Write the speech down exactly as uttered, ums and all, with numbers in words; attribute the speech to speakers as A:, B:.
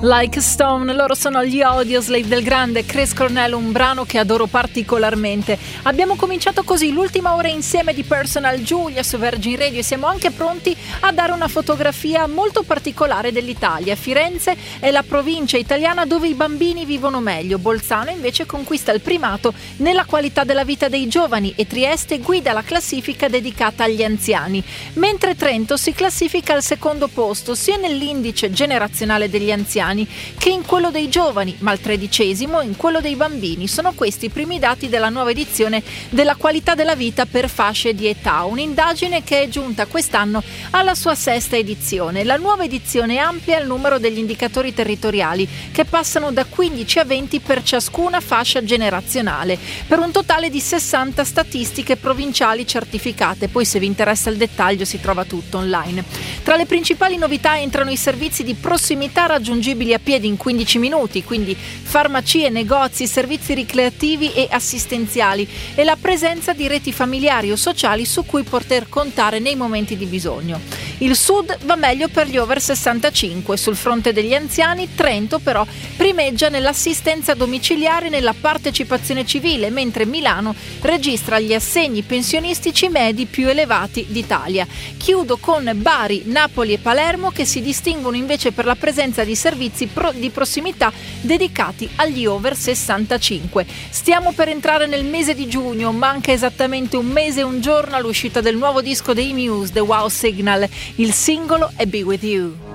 A: Like a Stone, loro sono gli Audioslave del grande Chris Cornell, un brano che adoro particolarmente. Abbiamo cominciato così l'ultima ora insieme di Personal Giulia su Virgin Radio e siamo anche pronti a dare una fotografia molto particolare dell'Italia. Firenze è la provincia italiana dove i bambini vivono meglio, Bolzano invece conquista il primato nella qualità della vita dei giovani e Trieste guida la classifica dedicata agli anziani, mentre Trento si classifica al secondo posto sia nell'indice generazionale degli anziani che in quello dei giovani, ma al tredicesimo in quello dei bambini. Sono questi i primi dati della nuova edizione della qualità della vita per fasce di età, un'indagine che è giunta quest'anno alla sua sesta edizione. La nuova edizione amplia il numero degli indicatori territoriali che passano da quindici a venti per ciascuna fascia generazionale, per un totale di sessanta statistiche provinciali certificate. Poi se vi interessa il dettaglio si trova tutto online. Tra le principali novità entrano i servizi di prossimità raggiungibili a piedi in quindici minuti, quindi farmacie, negozi, servizi ricreativi e assistenziali, e la presenza di reti familiari o sociali su cui poter contare nei momenti di bisogno. Il sud va meglio per gli over sessantacinque. Sul fronte degli anziani, Trento però primeggia nell'assistenza domiciliare e nella partecipazione civile, mentre Milano registra gli assegni pensionistici medi più elevati d'Italia. Chiudo con Bari, Napoli e Palermo che si distinguono invece per la presenza di servizi pro- di prossimità dedicati agli over sessantacinque. Stiamo per entrare nel mese di giugno, manca esattamente un mese e un giorno all'uscita del nuovo disco dei Muse, The Wow Signal. Il singolo è Be With You.